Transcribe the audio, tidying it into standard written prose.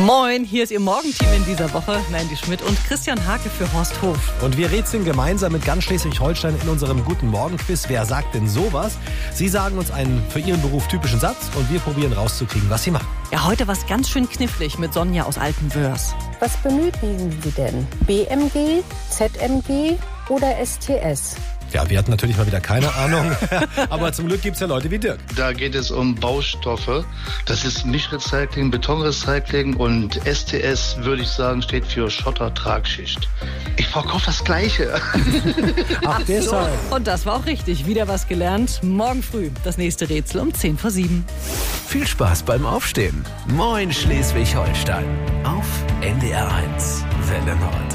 Moin, hier ist Ihr Morgenteam in dieser Woche. Mandy Schmidt und Christian Hake für Horst Hof. Und wir rätseln gemeinsam mit ganz Schleswig-Holstein in unserem Guten Morgen-Quiz. Wer sagt denn sowas? Sie sagen uns einen für Ihren Beruf typischen Satz und wir probieren rauszukriegen, was Sie machen. Ja, heute was ganz schön knifflig mit Sonja aus Altenwörs. Was benötigen Sie denn? BMG, ZMG oder STS? Ja, wir hatten natürlich mal wieder keine Ahnung, aber zum Glück gibt es ja Leute wie Dirk. Da geht es um Baustoffe. Das ist Mischrecycling, Betonrecycling und STS, würde ich sagen, steht für Schottertragschicht. Ich verkaufe das Gleiche. Ach, deshalb. Und das war auch richtig. Wieder was gelernt. Morgen früh das nächste Rätsel um 6:50. Viel Spaß beim Aufstehen. Moin Schleswig-Holstein. Auf NDR 1 Welle Nord.